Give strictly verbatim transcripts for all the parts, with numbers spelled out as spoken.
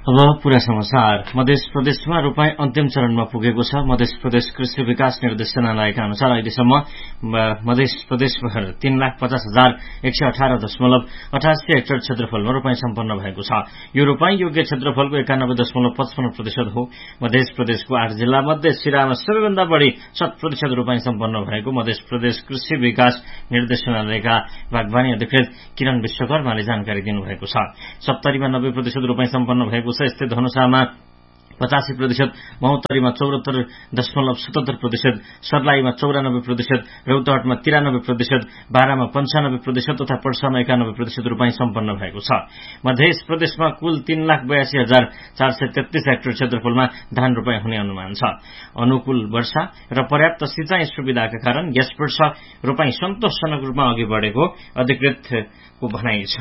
अब पूरा समाचार। मध्य प्रदेशमा रोपाई अन्तिम चरणमा पुगेको छ। मध्य प्रदेश कृषि विकास निर्देशनालयका अनुसार अहिलेसम्म मध्य प्रदेशभर तीन लाख पचास हजार एक सय अठारह दशमलव अठासी हेक्टर क्षेत्रफलमा रोपाई सम्पन्न भएको छ। यो रोपाई योग्य क्षेत्रफलको एकानब्बे दशमलव पचपन्न प्रतिशत हो। मध्य प्रदेशको आठ जिल्ला मध्ये सिरामा सबैभन्दा बढ़ी शत प्रतिशत रोपाई सम्पन्न भएको मध्य प्रदेश कृषि विकास निर्देशनालयका बागवानी अधिकृत किरण विश्वकर्माले जानकारी दिनुभएको छ। सप्तरीमा नब्बे प्रतिशत रोपाई सम्पन्न भएको छ। यस्तै धनुषामा पचासी प्रतिशत, महोत्तरीमा चौरात्तर दशमलव सतहत्तर प्रतिशत, सर्लाहीमा चौरानब्बे प्रतिशत, रौतहटमा तिरानब्बे प्रतिशत, बाह्रमा पञ्चानब्बे प्रतिशत तथा पर्सामा एकानब्बे प्रतिशत रोपाई सम्पन्न भएको छ। मध्य प्रदेशमा कुल तीन लाख बयासी हजार चार सय तेत्तीस हेक्टर क्षेत्रफलमा धान रोपाई हुने अनुमान छ। अनुकूल वर्षा र पर्याप्त सिंचाई सुविधाका कारण यस वर्ष रोपाई सन्तोषजनक रूपमा अघि बढेको अधिकृतको भनाइ छ।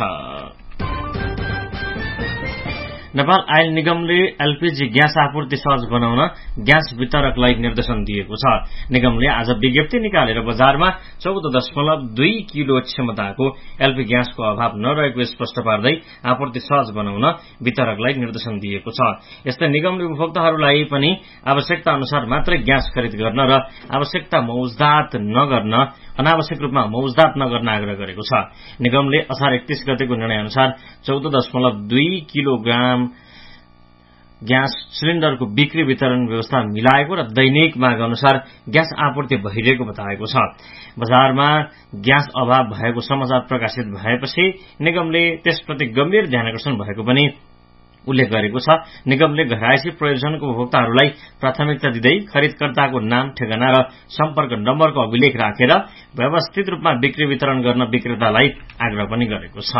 नेपाल आयल निगमले एलपीजी ग्यास आपूर्ति सहज बनाउन ग्यास वितरकलाई निर्देशन दिएको छ। निगमले आज विज्ञप्ति निकालेर बजारमा चौध दशमलव दुई किलो क्षमताको एलपी ग्यासको अभाव नरहेको स्पष्ट पार्दै आपूर्ति सहज बनाउन वितरकलाई निर्देशन दिएको छ। यस्तै निगमले उपभोक्ताहरूलाई पनि आवश्यकता अनुसार मात्रै ग्यास खरिद गर्न र आवश्यकता मौजदात नगर्न अनावश्यक रूपमा मौजदात नगर्न आग्रह गरेको छ। निगमले असार एकतीस गतेको निर्णय अनुसार चौध दशमलव दुई किलोग्राम ग्यास सिलिण्डरको बिक्री वितरण व्यवस्था मिलाएको र दैनिक माग अनुसार ग्यास आपूर्ति भइरहेको बताएको छ। बजारमा ग्यास अभाव भएको समाचार प्रकाशित भएपछि निगमले त्यसप्रति गम्भीर ध्यानकर्षण भएको पनि उल्लेख गरेको छ। निगमले घरायसी प्रयोजनको उपभोक्ताहरूलाई प्राथमिकता दिँदै खरिदकर्ताको नाम, ठेगाना र सम्पर्क नम्बरको अभिलेख राखेर व्यवस्थित रूपमा बिक्री वितरण गर्न विक्रेतालाई आग्रह पनि गरेको छ।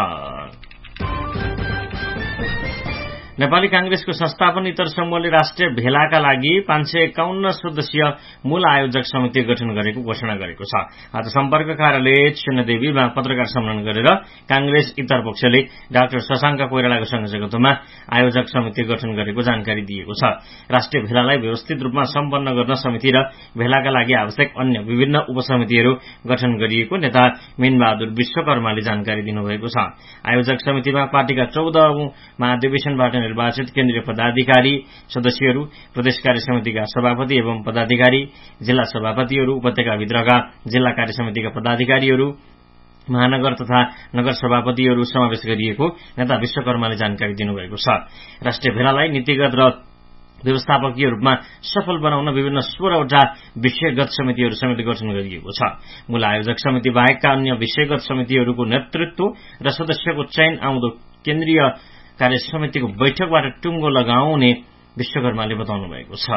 नेपाली कांग्रेसको संस्थापन इतर समूहले राष्ट्रिय भेलाका लागि पाँच सय एकाउन्न सदस्यीय मूल आयोजक समिति गठन गरेको घोषणा गरेको छ। आज सम्पर्क कार्यालय चिन्नदेवीमा पत्रकार सम्मेलन गरेर कांग्रेस इतर पक्षले डाक्टर शशाङ्क कोइरालाको संयोजकत्वमा आयोजक समिति गठन गरेको जानकारी दिएको छ। राष्ट्रिय भेलालाई व्यवस्थित रूपमा सम्पन्न गर्न समिति र भेलाका लागि आवश्यक अन्य विभिन्न उपसमितिहरू गठन गरिएको नेता मीनबहादुर विश्वकर्माले जानकारी दिनुभएको छ। आयोजक समितिमा पार्टीका चौधौं महाधिवेशनबाट निर्वाचित केन्द्रीय पदाधिकारी सदस्यहरू, प्रदेश कार्य समितिका सभापति एवं पदाधिकारी, जिल्ला सभापतिहरू, उपत्यकाभित्रका जिल्ला कार्य समितिका पदाधिकारीहरू, महानगर तथा नगर सभापतिहरू समावेश गरिएको नेता विश्वकर्माले जानकारी दिनुभएको छ। राष्ट्रिय भेलालाई नीतिगत र व्यवस्थापकीय रूपमा सफल बनाउन विभिन्न सोह्रवटा विषयगत समितिहरू समेत गठन गरिएको छ। मूल आयोजक समिति बाहेकका अन्य विषयगत समितिहरूको नेतृत्व र सदस्यको चयन आउँदो केन्द्रीय कार्य समितिको बैठकबाट टुङ्गो लगाउने विश्वकर्माले बताउनु भएको छ।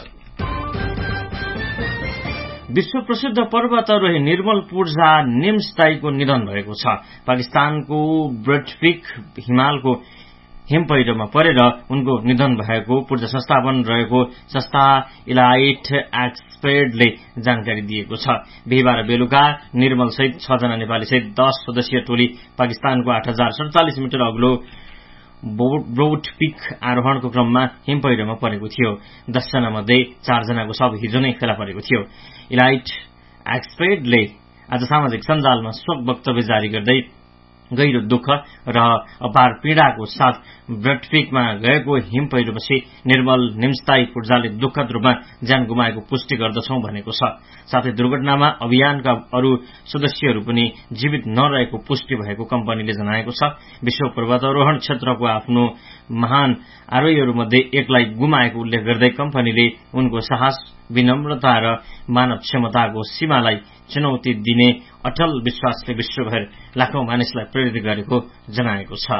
विश्व प्रसिद्ध पर्वतारोही निर्मल पूर्जा निम्सदाईको निधन भएको छ। पाकिस्तानको ब्रेडपिक हिमालको हिमपैह्रोमा परेर उनको निधन भएको पूर्जा संस्थापन रहेको संस्था इलाइट एक्सपर्टले जानकारी दिएको छ। बिहिबार बेलुका निर्मल सहित छ जना नेपाली सहित दस सदस्यीय टोली पाकिस्तानको आठ हजार सडचालिस मिटर अग्लो ब्रोड पिक आरोहणको क्रममा हिमपैह्रोमा परेको थियो। दसजना मध्ये चारजनाको शव हिजो नै फेला परेको थियो। इलाइट एक्सपर्टले आज सामाजिक सञ्जालमा शोक वक्तव्य जारी गर्दै गहिरो दुःख र अपार पीड़ाको साथ ब्रेडपिकमा गएको हिमपैह्रोपछि निर्मल निम्सदाई पूर्जाले दुःखद रूपमा ज्यान गुमाएको पुष्टि गर्दछौं भनेको छ। साथै दुर्घटनामा अभियानका अरू सदस्यहरू पनि जीवित नरहेको पुष्टि भएको कम्पनीले जनाएको छ। विश्व पर्वतारोहण क्षेत्रको आफ्नो महान आरोहीहरूमध्ये एकलाई गुमाएको उल्लेख गर्दै कम्पनीले उनको साहस, विनम्रता र मानव क्षमताको सीमालाई चुनौती दिने अटल विश्वासले विश्वभर लाखौं मानिसलाई प्रेरित गरेको जनाएको छ।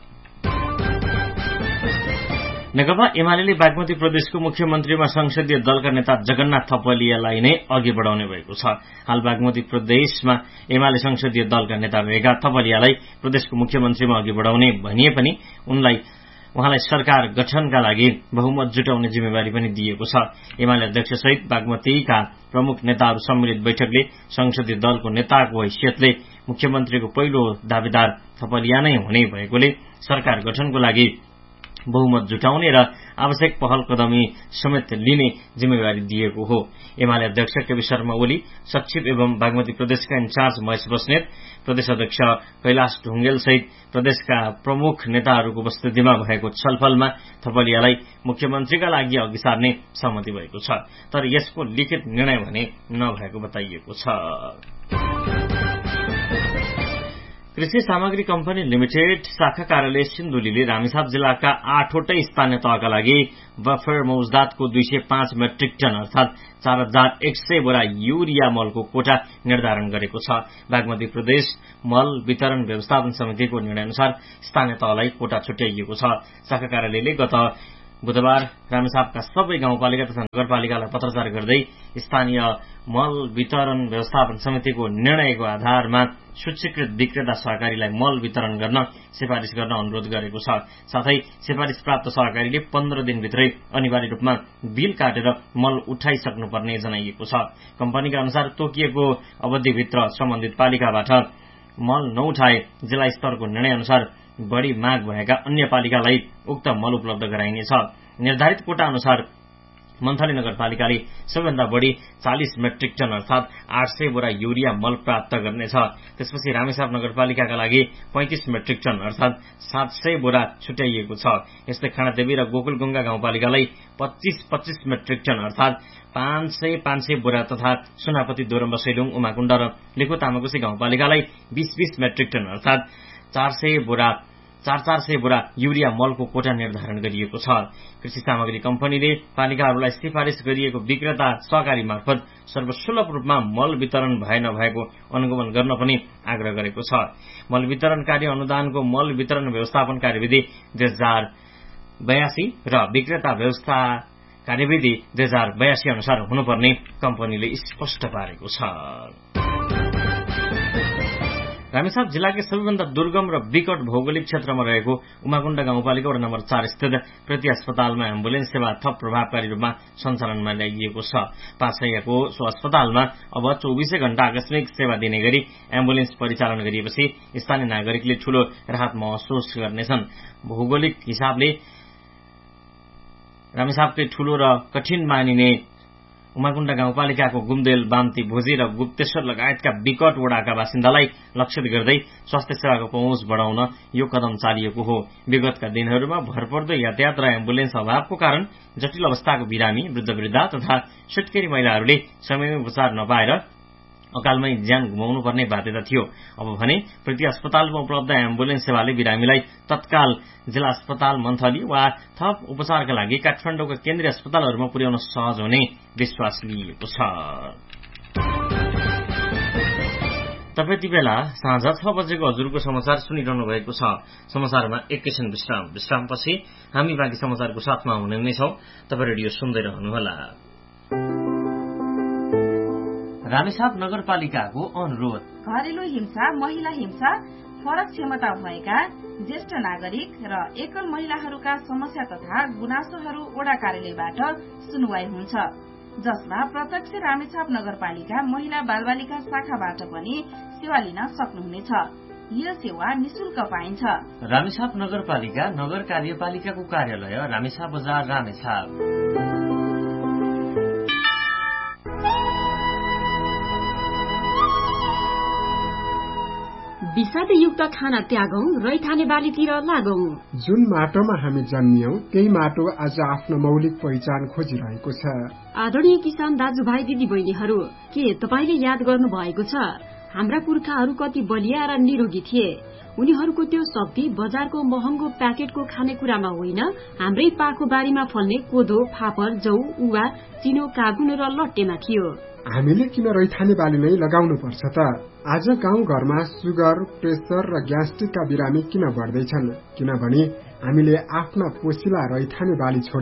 नेकपा एमाले बागमती प्रदेशको मुख्यमन्त्रीमा संसदीय दलका नेता जगन्नाथ थपलियालाई नै अघि बढाउने भएको छ। हाल बागमती प्रदेशमा एमाले संसदीय दलका नेता रहेका थपलियालाई प्रदेशको मुख्यमन्त्रीमा अघि बढाउने भनिए पनि उनलाई उहाँलाई सरकार गठनका लागि बहुमत जुटाउने जिम्मेवारी पनि दिएको छ। एमाले अध्यक्ष सहित बागमतीका प्रमुख नेताहरू सम्मिलित बैठकले संसदीय दलको नेताको हैसियतले मुख्यमन्त्रीको पहिलो दावेदार थपलिया नै हुने भएकोले सरकार गठनको लागि बहुमत जुटाउने र आवश्यक पहल कदमी समेत लिने जिम्मेवारी दिएको हो। एमाले अध्यक्ष केपी शर्मा ओली, सचिव एवं बागमती प्रदेशका इन्चार्ज महेश बस्नेत, प्रदेश अध्यक्ष कैलाश ढुंगेल सहित प्रदेशका प्रमुख नेताहरूको उपस्थितिमा भएको छलफलमा थपलियालाई मुख्यमन्त्रीका लागि अघि सार्ने सहमति भएको छ, तर यसको लिखित निर्णय भने नभएको बताइएको छ। कृषि सामग्री कम्पनी लिमिटेड शाखा कार्यालय सिन्धुलीले रामेछाप जिल्लाका आठवटै स्थानीय तहका लागि बफर मौजदातको दुई सय पाँच मेट्रिक टन अर्थात चार हजार एक सय बोरा युरिया मलको कोटा निर्धारण गरेको छ। बागमती प्रदेश मल वितरण व्यवस्थापन समितिको निर्णय अनुसार स्थानीय तहलाई कोटा छुट्याइएको छ। शाखा कार्यालयले गत बुधबार रामेछापका सबै गाउँपालिका तथा नगरपालिकालाई पत्राचार गर्दै स्थानीय मल वितरण व्यवस्थापन समितिको निर्णयको आधारमा सूचीकृत विक्रेता सहकारीलाई मल वितरण गर्न सिफारिश गर्न अनुरोध गरेको छ। साथै सिफारिश प्राप्त सहकारीले पन्ध्र दिनभित्रै अनिवार्य रूपमा बिल काटेर मल उठाइसक्नुपर्ने जनाइएको छ। कम्पनीका अनुसार तोकिएको अवधिभित्र सम्बन्धित पालिकाबाट मल नउठाए जिल्ला स्तरको निर्णय अनुसार बढ़ी माग भएका अन्य पालिकालाई उक्त मल उपलब्ध गराइनेछ। निर्धारित कोटा अनुसार मन्थली नगरपालिकाले सबैभन्दा बढ़ी चालीस मेट्रिक टन अर्थात आठ सय बोरा युरिया मल प्राप्त गर्नेछ। त्यसपछि रामेछाप नगरपालिकाका लागि पैंतिस मेट्रिक टन अर्थात सात सय बोरा छुट्याइएको छ। यस्तै खानादेवी र गोकुलगंगा गाउँपालिकालाई पच्चीस पच्चीस मेट्रिक टन अर्थात पाँच सय पाँच सय बोरा तथा सुनापति दोरम्ब सैलुङ उमाकुण्ड र लेखु तामाकोशी गाउँपालिकालाई बीस बीस मेट्रिक टन अर्थात चार सय बोरा चार चार सय बोरा युरिया मलको कोटा निर्धारण गरिएको छ। कृषि सामग्री कम्पनीले पालिकाहरूलाई सिफारिश गरिएको विक्रेता सहकारी मार्फत सर्वसुलभ रूपमा मल वितरण भए नभएको अनुगमन गर्न पनि आग्रह गरेको छ। मल वितरण कार्य अनुदानको मल वितरण व्यवस्थापन कार्यविधि दुई हजार बयासी र विक्रेता व्यवस्था कार्यविधि दुई हजार बयासी अनुसार हुनुपर्ने कम्पनीले स्पष्ट पारेको छ। रामेछाप जिल्लाकै सबैभन्दा दुर्गम र विकट भौगोलिक क्षेत्रमा रहेको उमाकुण्ड गाउँपालिका वडा नम्बर चार स्थित प्रति अस्पतालमा एम्बुलेन्स सेवा थप प्रभावकारी रूपमा सञ्चालनमा ल्याइएको छ। पाँचसयको सो अस्पतालमा अब चौबीसै घण्टा आकस्मिक सेवा दिने गरी एम्बुलेन्स परिचालन गरिएपछि स्थानीय नागरिकले ठूलो राहत महसुस गर्नेछन्। भौगोलिक हिसाबले रामेछापकै ठूलो र कठिन मानिने उमाकुण्ड गाउँपालिकाको गुम्देल, बाम्ती, भोजी र गुप्तेश्वर लगायतका विकट वडाका बासिन्दालाई लक्षित गर्दै स्वास्थ्य सेवाको पहुँच बढ़ाउन यो कदम चालिएको हो। विगतका दिनहरूमा भरपर्दो यातायात र एम्बुलेन्स अभावको कारण जटिल अवस्थाको बिरामी, वृद्धवृद्धा तथा सुत्केरी महिलाहरूले समयमै उपचार नपाएर अकालमै ज्यान गुमाउनु पर्ने बाध्यता थियो। अब भने प्रति अस्पतालमा उपलब्ध एम्बुलेन्स सेवाले बिरामीलाई तत्काल जिल्ला अस्पताल मन्थली वा थप उपचारका लागि काठमाडौँका केन्द्रीय अस्पतालहरूमा पुर्याउन सहज हुने विश्वास लिइएको छ। तपाईँ ती बेला साँझ छ बजेको हजुरको समाचार सुनिरहनु भएको छ। समाचारमा एकैछिन विश्राम विश्रामपछि हामी बाँकी समाचारको साथमा हुने नै छौं। तपाईँ रेडियो सुन्दै रहनुहोला। रामेछाप नगरपालिकाको अनुरोध। घरेलु हिंसा, महिला हिंसा, फरक क्षमता भएका ज्येष्ठ नागरिक र एकल महिलाहरूका समस्या तथा गुनासोहरू वडा कार्यालयबाट सुनवाई हुन्छ, जसमा प्रत्यक्ष रामेछाप नगरपालिका महिला बालबालिका शाखाबाट पनि सेवा लिन सक्नुहुनेछ। यो सेवा निशुल्क पाइन्छ। रामेछाप नगरपालिका नगर कार्यपालिकाको कार्यालय रामेछाप बजार रामेछाप। विषादयुक्त खाना त्यागौं, रैथाने बालीतिर लागौं। जुन माटोमा हामी जन्मियौं त्यही माटो आज आफ्नो मौलिक पहिचान खोजिरहेको छ। आदरणीय किसान दाजुभाइ दिदी बहिनीहरू, के तपाईले याद गर्नु भएको छ हाम्रा पुर्खाहरू कति बलिया र निरोगी थिए? उनीहरूको त्यो शक्ति बजारको महँगो प्याकेटको खानेकुरामा होइन, हाम्रै पाको बारीमा फल्ने कोदो, फापर, जौ, उवा, चिनो, कागुन र लट्टेमा थियो। हामीले किन रैथाने बाली नै लगाउनु पर्छ त? आज गाउँ घरमा सुगर, प्रेसर र ग्यास्ट्रिकका बिरामी किन बढ्दैछन्? किनभने हामीले आफ्ना पोसिला रैथाने बाली छोड्यौं।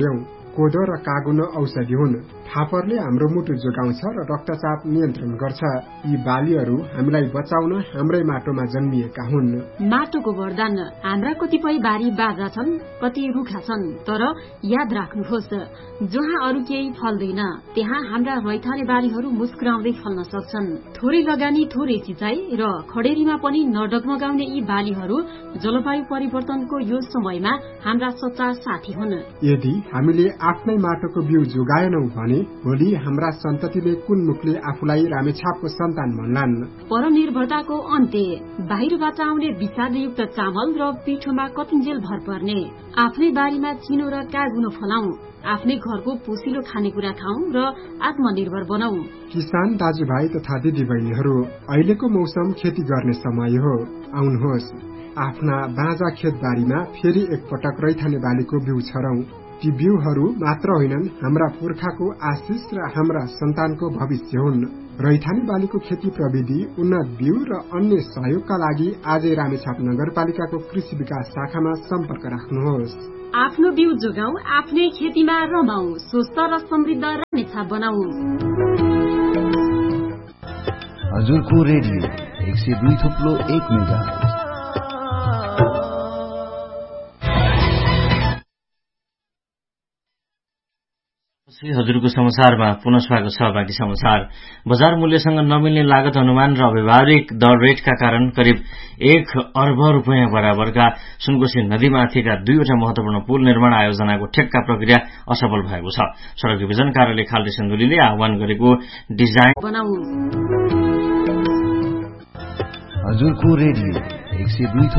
कोदो र कागुनो औषधि हुन्। फापरले हाम्रो मुटु जोगाउँछ र रक्तचाप नियन्त्रण गर्छ। यी बालीहरू हामीलाई बचाउन हाम्रै माटोमा जन्मिएका हुन्। माटोको वरदान। हाम्रा कतिपय बारी बाजा छन्, कति रुखा छन्, तर याद राख्नुहोस्, जहाँ अरू केही फल्दैन त्यहाँ हाम्रा रैथाने बारीहरू मुस्कुराउँदै फल्न सक्छन्। थोरै लगानी, थोरै सिँचाइ र खडेरीमा पनि नडगमगाउने यी बालीहरू जलवायु परिवर्तनको यो समयमा हाम्रा सच्चा साथी हुन्। यदि हामीले आफ्नै माटोको बिउ जोगाएनौं भने भोलि हाम्रा सन्ततिले कुन मुखले आफूलाई रामेछापको सन्तान भन्लान्। परनिर्भरताको अन्त्य। बाहिरबाट आउने विषादयुक्त चामल र पिठोमा कतिन्जेल भर पर्ने। आफ्नै बारीमा चिनो र कागुनो फलाउँ, आफ्नै घरको पोसिलो खानेकुरा खाउँ र आत्मनिर्भर बनाऊ। किसान दाजुभाइ तथा दिदीबहिनीहरू, अहिलेको मौसम खेती गर्ने समय हो। आउनुहोस्, आफ्ना बाँझा खेतबारीमा फेरि एकपटक रैथाने बालीको बिउ छरौं। ती बिउहरू मात्र होइनन्, हाम्रा पुर्खाको आशिष र हाम्रा सन्तानको भविष्य हुन्। रैथाने बालीको खेती प्रविधि, उन्नत बिउ र अन्य सहयोगका लागि आजै रामेछाप नगरपालिकाको कृषि विकास शाखामा सम्पर्क राख्नुहोस्। आफ्नो बिउ जोगाऊ, आफ्नै खेतीमा रमाऊ, स्वस्थ र समृद्ध रामेछाप बनाऊ। हजुरको रेडियो एक सय दुई थुप्लो एक मेगा। हजुरको समाचारमा पुनः स्वागत छ। बाँकी समाचार। बजार मूल्यसँग नमिल्ने लागत अनुमान र व्यावहारिक दर रेटका कारण करिब एक अर्ब रुपियाँ बराबरका सुनकोशी नदीमाथिका दुईवटा महत्वपूर्ण पुल निर्माण आयोजनाको ठेक्का प्रक्रिया असफल भएको छ। सड़क डिभिजन कार्यालय खाल्टे सिन्धुलीले आह्वान गरेको डिजाइन बनाऊ। हजुरको रेडियो एक सय दुई